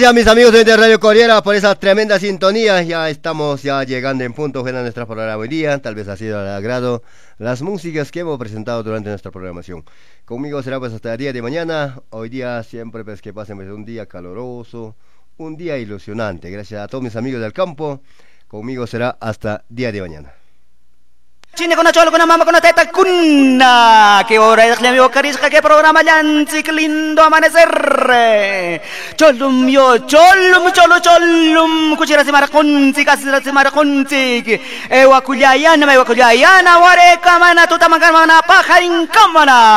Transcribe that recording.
gracias, mis amigos de Radio Corriera, por esa tremenda sintonía. Ya estamos llegando en punto de nuestro programa hoy día. Tal vez ha sido de agrado las músicas que hemos presentado durante nuestra programación. Conmigo será pues hasta el día de mañana. Hoy día siempre pues que pasen pues, un día caloroso, un día ilusionante. Gracias a todos mis amigos del campo. Conmigo será hasta día de mañana. Chine con cholo con mama con teta kunna que hora es le mio carisca que programa yanzi que lindo amanecer cholum yo cholum kuchira se maraconzi kasira se maraconzi e wakulayana me wakulayana ware kamana tutamangana paja in kamana